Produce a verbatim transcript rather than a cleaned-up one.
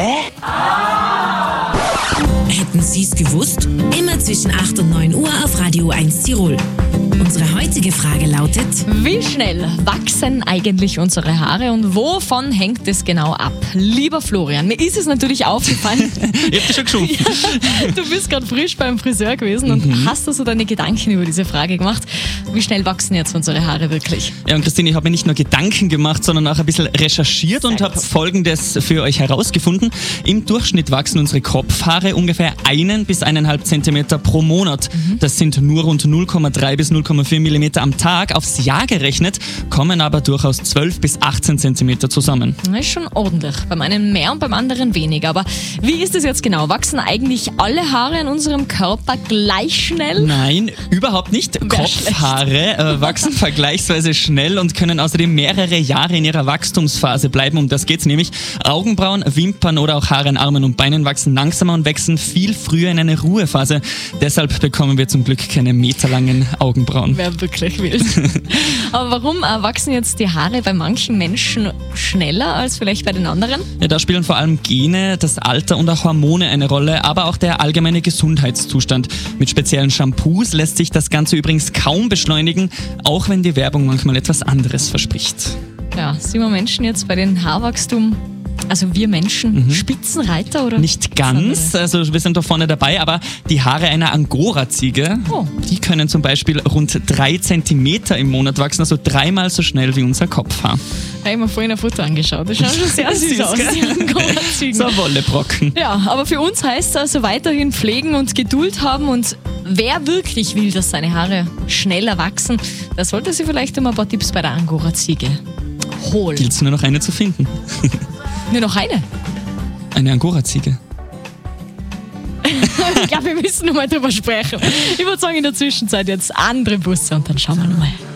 Hätten Sie es gewusst? Immer zwischen acht und neun Uhr auf Radio eins Tirol. Unsere heutige Frage lautet: Wie schnell wachsen eigentlich unsere Haare und wovon hängt es genau ab? Lieber Florian, mir ist es natürlich aufgefallen. Ich hab dich schon geschoben. Ja, du bist gerade frisch beim Friseur gewesen und Mhm. hast du so deine Gedanken über diese Frage gemacht. Wie schnell wachsen jetzt unsere Haare wirklich? Ja, und Christine, ich habe mir nicht nur Gedanken gemacht, sondern auch ein bisschen recherchiert und habe Folgendes für euch herausgefunden. Im Durchschnitt wachsen unsere Kopfhaare ungefähr einen bis eineinhalb Zentimeter pro Monat. Das sind nur rund null Komma drei bis null Komma vier Millimeter am Tag. Aufs Jahr gerechnet kommen aber durchaus zwölf bis achtzehn Zentimeter zusammen. Das ist schon ordentlich. Beim einen mehr und beim anderen weniger. Aber wie ist es jetzt genau? Wachsen eigentlich alle Haare in unserem Körper gleich schnell? Nein, überhaupt nicht. Kopfhaare äh, wachsen vergleichsweise schnell und können außerdem mehrere Jahre in ihrer Wachstumsphase bleiben. Um das geht's nämlich. Augenbrauen, Wimpern oder auch Haare an Armen und Beinen wachsen langsamer und wachsen viel früher in eine Ruhephase. Deshalb bekommen wir zum Glück keine meterlangen Augenbrauen. Wer wirklich will. Aber warum äh, wachsen jetzt die Haare bei manchen Menschen schneller als vielleicht bei den anderen? Ja, da spielen vor allem Gene, das Alter und auch Hormone eine Rolle, aber auch der allgemeine Gesundheitszustand. Mit speziellen Shampoos lässt sich das Ganze übrigens kaum beschleunigen, auch wenn die Werbung manchmal etwas anderes verspricht. Ja, sind wir Menschen jetzt bei den Haarwachstum, also wir Menschen, Mhm. Spitzenreiter oder? Nicht ganz, also wir sind da vorne dabei, aber die Haare einer Angora-Ziege, Oh. die können zum Beispiel rund drei Zentimeter im Monat wachsen, also dreimal so schnell wie unser Kopfhaar. Ich habe mir vorhin ein Foto angeschaut. Das schaut schon sehr süß Süß, aus. gell? Die Angora-Ziegen. So Wollebrocken. Ja, aber für uns heißt es also weiterhin pflegen und Geduld haben, und wer wirklich will, dass seine Haare schneller wachsen, der sollte sich vielleicht immer ein paar Tipps bei der Angora-Ziege holen. Gilt's nur noch eine zu finden. Nur noch eine. Eine Angora-Ziege. Ich glaube, wir müssen noch mal drüber sprechen. Ich würde sagen, in der Zwischenzeit jetzt andere Busse und dann schauen wir noch mal.